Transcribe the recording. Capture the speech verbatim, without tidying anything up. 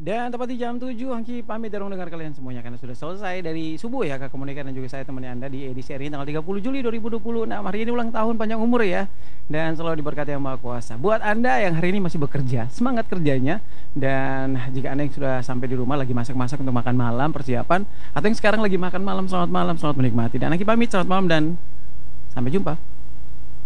Dan tepat di jam tujuh, Hangki pamit dong dengar kalian semuanya karena sudah selesai dari subuh ya Kak Komunikan dan juga saya temani Anda di edisi hari ini tanggal tiga puluh Juli dua ribu dua puluh enam. Hari ini ulang tahun panjang umur ya. Dan selalu diberkati Yang Maha Kuasa. Buat Anda yang hari ini masih bekerja, semangat kerjanya. Dan jika Anda yang sudah sampai di rumah lagi masak-masak untuk makan malam, persiapan, atau yang sekarang lagi makan malam, selamat malam, selamat menikmati. Dan Hangki pamit, selamat malam dan sampai jumpa.